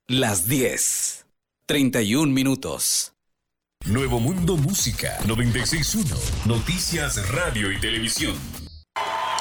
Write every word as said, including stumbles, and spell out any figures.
Las diez, treinta y un minutos. Nuevo Mundo Música noventa y seis punto uno. Noticias, radio y televisión.